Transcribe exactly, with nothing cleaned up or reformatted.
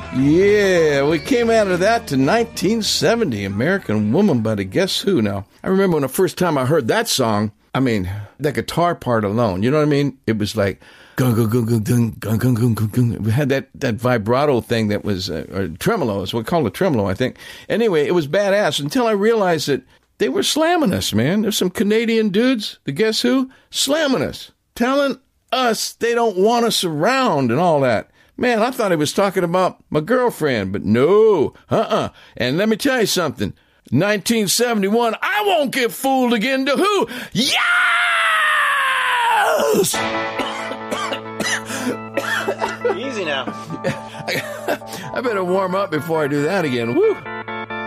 Yeah, we came out of that to nineteen seventy, American Woman by the Guess Who. Now, I remember when the first time I heard that song, I mean, that guitar part alone, you know what I mean? It was like, gung, gung, gung, gung, gung, gung, gung, gung, gung, gung. We had that, that vibrato thing that was, uh, or tremolo, is what we call it tremolo, I think. Anyway, it was badass until I realized that they were slamming us, man. There's some Canadian dudes, the Guess Who, slamming us, telling us they don't want us around and all that. Man, I thought he was talking about my girlfriend, but no, uh-uh. And let me tell you something. nineteen seventy-one, I won't get fooled again to who? Yes! Easy now. I better warm up before I do that again. Woo!